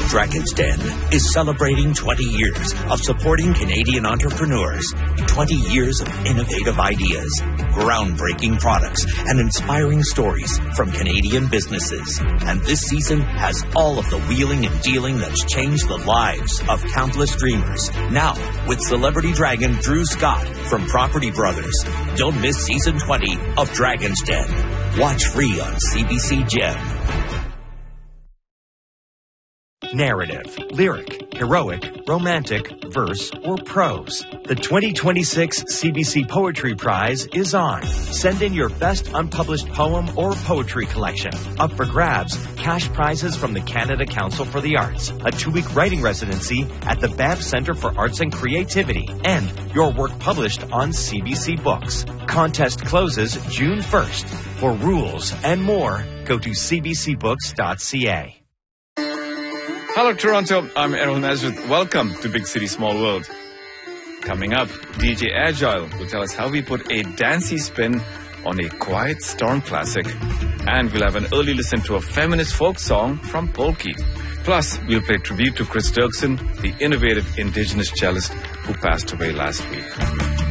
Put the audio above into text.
Dragon's Den is celebrating 20 years of supporting Canadian entrepreneurs, 20 years of innovative ideas, groundbreaking products, and inspiring stories from Canadian businesses. And this season has all of the wheeling and dealing that's changed the lives of countless dreamers. Now, with celebrity dragon Drew Scott from Property Brothers. Don't miss season 20 of Dragon's Den. Watch free on CBC Gem. Narrative, lyric, heroic, romantic, verse, or prose. The 2026 CBC Poetry Prize is on. Send in your best unpublished poem or poetry collection. Up for grabs, cash prizes from the Canada Council for the Arts, a 2-week writing residency at the Banff Centre for Arts and Creativity, and your work published on CBC Books. Contest closes June 1st. For rules and more, go to cbcbooks.ca. Hello, Toronto. I'm Errol Nazareth. Welcome to Big City, Small World. Coming up, DJ Agile will tell us how we put a dancey spin on a quiet storm classic. And we'll have an early listen to a feminist folk song from Polky. Plus, we'll pay tribute to Chris Dirksen, the innovative Indigenous cellist who passed away last week.